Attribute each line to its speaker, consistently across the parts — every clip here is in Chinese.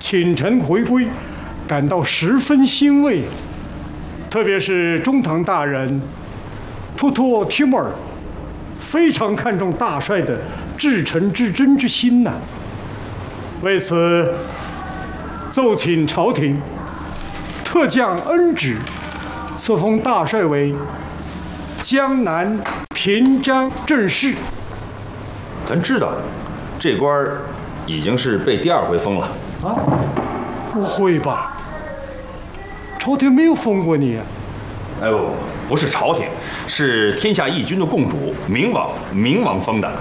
Speaker 1: 寝臣回归，感到十分欣慰。特别是中堂大人图托提莫尔，非常看重大帅的至诚至真之心呐。为此，奏请朝廷特降恩旨，册封大帅为江南平章政事。
Speaker 2: 咱知道，这官儿已经是被第2回封了。
Speaker 1: 啊？不会吧？朝廷没有封过你啊？
Speaker 2: 哎呦，不是朝廷，是天下义军的共主明王封的。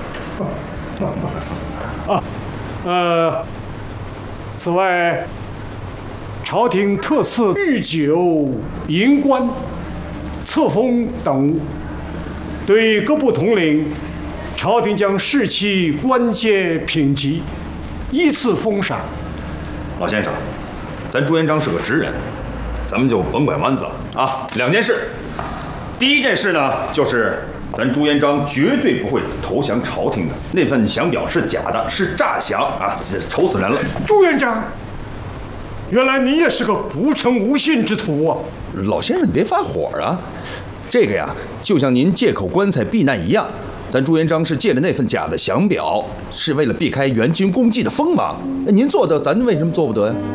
Speaker 1: 此外，朝廷特赐御酒、银冠、册封等物。对各部统领，朝廷将视其官阶品级，依次封赏。
Speaker 2: 老先生，咱朱元璋是个直人，咱们就甭拐弯子了啊。2件事，第一件事呢，就是咱朱元璋绝对不会投降朝廷的，那份降表是假的，是诈降啊，愁死人了。
Speaker 1: 朱元璋，原来你也是个不诚无信之徒啊！
Speaker 3: 老先生，你别发火啊！这个呀，就像您借口棺材避难一样，咱朱元璋是借了那份假的降表，是为了避开元军功绩的锋芒。您做得，咱为什么做不得呀？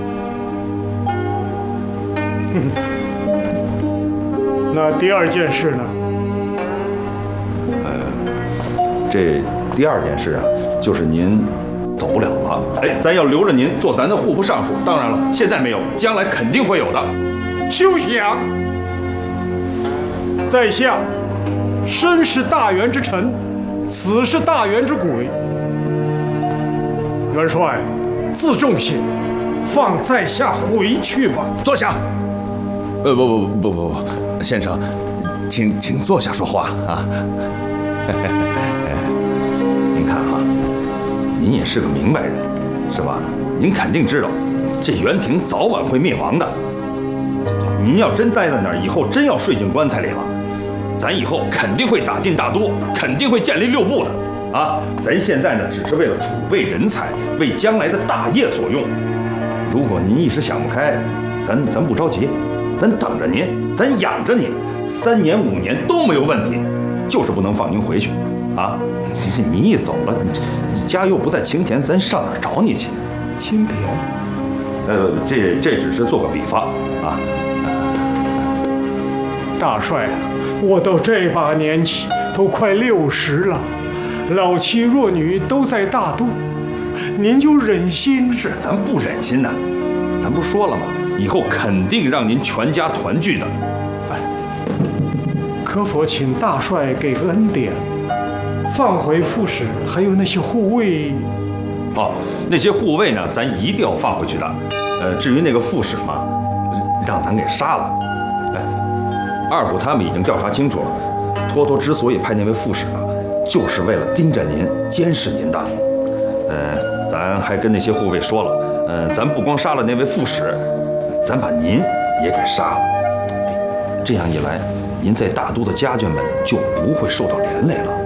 Speaker 1: 那第2件事呢？
Speaker 2: 这第2件事啊，就是您走不了了。哎，咱要留着您做咱的户部尚书。当然了，现在没有，将来肯定会有的。
Speaker 1: 休想！在下生是大元之臣，死是大元之鬼。元帅，自重些，放在下回去吧。
Speaker 3: 坐下。不，先生，请坐下说话啊。
Speaker 2: 您看哈，您也是个明白人，是吧？您肯定知道，这元廷早晚会灭亡的。您要真待在那儿，以后真要睡进棺材里了，咱以后肯定会打进大都，肯定会建立6部的啊！咱现在呢，只是为了储备人才，为将来的大业所用。如果您一时想不开，咱不着急，咱等着您，咱养着您，3年5年都没有问题，就是不能放您回去啊！你一走了，家又不在青田，咱上哪儿找你去？
Speaker 1: 青田？
Speaker 2: 这只是做个比方啊。
Speaker 1: 大帅，我都这把年纪，都快60了，老妻弱女都在大都，您就忍心？
Speaker 2: 是，咱不忍心呐，咱不是说了吗？以后肯定让您全家团聚的。哎，
Speaker 1: 可否请大帅给个恩典，放回副使，还有那些护卫？
Speaker 2: 哦，那些护卫呢，咱一定要放回去的。至于那个副使嘛，让咱给杀了。2部他们已经调查清楚了，托托之所以派那位副使就是为了盯着您、监视您的。咱还跟那些护卫说了，咱不光杀了那位副使，咱把您也给杀了。这样一来，您在大都的家眷们就不会受到连累了。